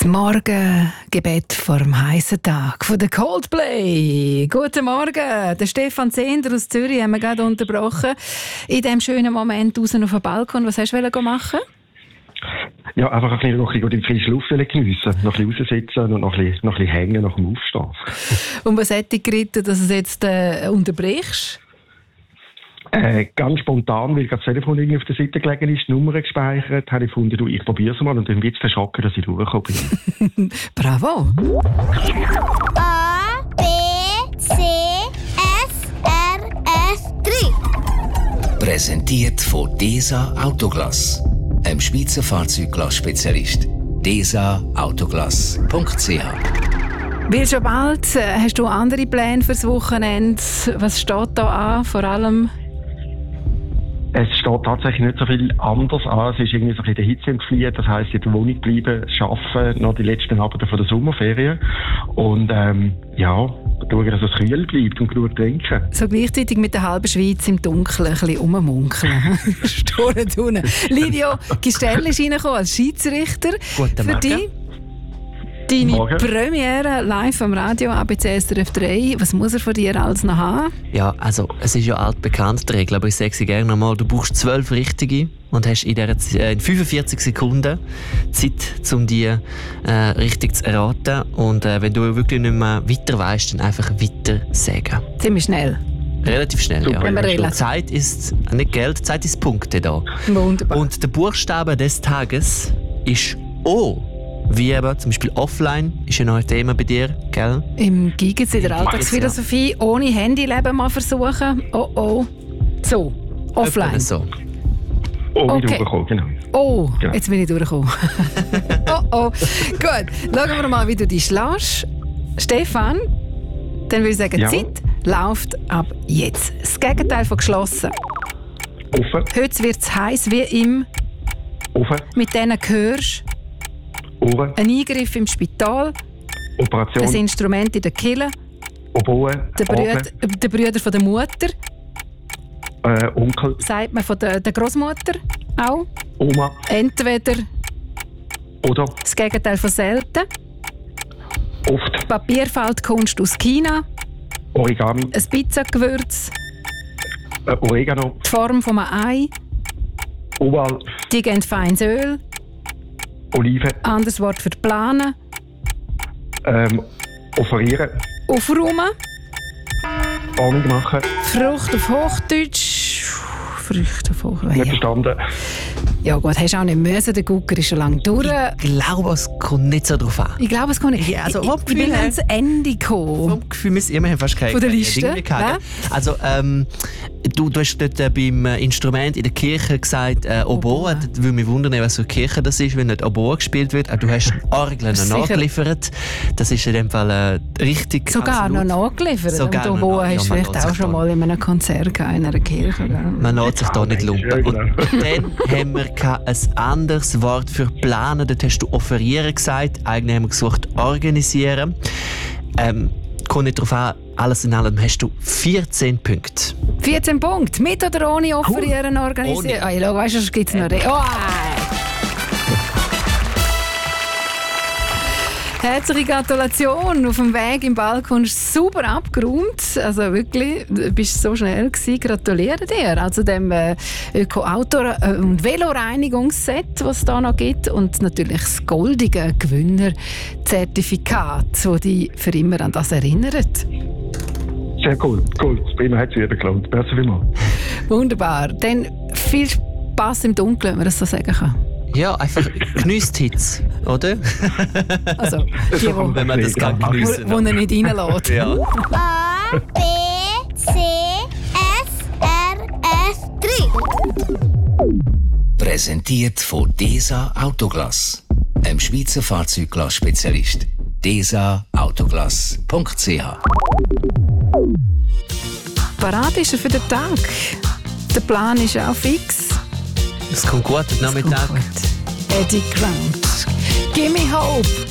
Das Morgengebet vor dem heißen Tag von der Coldplay. Guten Morgen, der Stefan Zehnder aus Zürich haben wir gerade unterbrochen. In diesem schönen Moment draußen auf dem Balkon. Was hast du machen? Ja, einfach noch ein bisschen die frische Luft geniessen, noch ein bisschen raussitzen und noch ein bisschen hängen nach dem Aufstehen. Und was hat dich geritten, dass du es jetzt unterbrichst? Ganz spontan, weil das Telefon irgendwie auf der Seite gelegen ist, die Nummer gespeichert, habe ich gefunden, ich probiere es mal und dann wird es erschrocken, dass ich durchgekommen bin. Bravo! A, B, C, F, R, F, 3. Präsentiert von DESA Autoglass, einem Schweizer Fahrzeugglass-Spezialist. DESAautoglass.ch. Weil schon bald hast du andere Pläne fürs Wochenende. Was steht da an, vor allem? Es steht tatsächlich nicht so viel anders an. Es ist irgendwie so ein bisschen der Hitze entfliehen. Das heisst, in der Wohnung bleiben, arbeiten, noch die letzten Abende von der Sommerferien. Und schauen, dass es kühl bleibt und genug trinken. So gleichzeitig mit der halben Schweiz im Dunkeln ein bisschen rummunkeln. Sturren unten. Livio Gistel ist reingekommen als Schiedsrichter. Guten Morgen. Für dich deine Morgen. Premiere live am Radio ABC SRF 3. Was muss er von dir alles noch haben? Ja, also es ist ja altbekannt, die Regel, aber ich sage sie gerne nochmal. Du brauchst 12 richtige und hast in 45 Sekunden Zeit, um die richtig zu erraten. Und wenn du wirklich nicht mehr weiter weißt, dann einfach weiter sagen. Ziemlich schnell. Relativ schnell, Super, ja. relativ. Zeit ist nicht Geld, Zeit ist Punkte da. Wunderbar. Und der Buchstabe des Tages ist O. Wie eben zum Beispiel offline, ist ja noch ein Thema bei dir, gell? Im Gigas in der Alltagsphilosophie ohne Handyleben mal versuchen. Oh. So, offline. Etwa so. Ohne Okay. durchgekommen, genau. Oh, Ja. jetzt bin ich durchgekommen. oh. Gut, schauen wir mal, wie du dich schlägst. Stefan, dann würde ich sagen, Ja. Zeit läuft ab jetzt. Das Gegenteil von geschlossen. Offen, Heute wird es heiß wie im offen, «Mit denen hörst», oben, ein Eingriff im Spital, ein Operation, Instrument in der Kille, Oboe, der Brüder von der Mutter, Onkel, sagt man von der Großmutter auch. Oma Entweder oder das Gegenteil von selten, oft Papierfaltkunst aus China, Origami, ein Pizzagewürz, Oregano, die Form von einem Ei, Oval, die geben feines Öl, Oliven, anderes Wort für planen, offerieren, aufräumen, Ordnung machen, Frucht auf Hochdeutsch, Früchte auf nicht Hochdeutsch. verstanden. Ja gut, hast auch nicht müssen, der Gucker ist schon lange durch. Ich glaube, es kommt nicht so drauf an. Ich glaube, es kommt nicht. Ja, also, ich vom bin Gefühl her- ans Ende gekommen. Vom Gefühl, wir haben fast keine Von der Liste, Dinge gehabt. Also, du hast dort beim Instrument in der Kirche gesagt, Oboe. Das würde mich wundern, was für eine Kirche das ist, wenn nicht Oboe gespielt wird. Aber du hast Orgeln Sicher. nachgeliefert. Das ist in dem Fall richtig. Sogar absolut. noch nachgeliefert. Sogar Und noch wo nach- hast du ja, man vielleicht lässt auch sich schon da- mal in einem Konzert gehabt, in einer Kirche. Gell? Man lässt sich da nicht lumpen. Ja, genau. Und dann haben wir ein anderes Wort für planen. Dort hast du offerieren gesagt. Eigentlich haben wir gesucht organisieren. Kommt nicht darauf an. Alles in allem hast du 14 Punkte. 14 Punkte. Mit oder ohne Offerieren organisieren? Ohne. Ah, ja, weißt du, es gibt noch... Herzliche Gratulation. Auf dem Weg im Balkon ist super abgeräumt. Also wirklich, du bist so schnell gewesen. Gratuliere dir. Also dem Öko-Auto- und Veloreinigungsset, was es da noch gibt. Und natürlich das goldige Gewinnerzertifikat, das dich für immer an das erinnert. Sehr cool. Prima, hat es wieder gelohnt. Merci vielmals. Wunderbar. Dann viel Spass im Dunkeln, wenn man das so sagen kann. Ja, einfach genießt Hitze, oder? Also, die, Wenn man das kann geniessen. wo er nicht reinlässt. Ja. A, B, C, F, R, F, 3. Präsentiert von DESA Autoglass, einem Schweizer Fahrzeugglass-Spezialist. DESAautoglass.ch. Parat ist er für den Tag. Der Plan ist auch fix. Es kommt gut am Nachmittag. Eddie Grant. Give me hope.